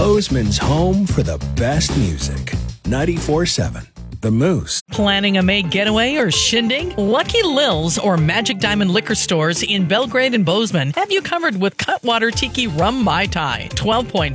Bozeman's home for the best music. 94.7 The Moose. Planning a May getaway or shindig? Lucky Lil's or Magic Diamond liquor stores in Belgrade and Bozeman have you covered with Cutwater Tiki Rum Mai Tai. 12.5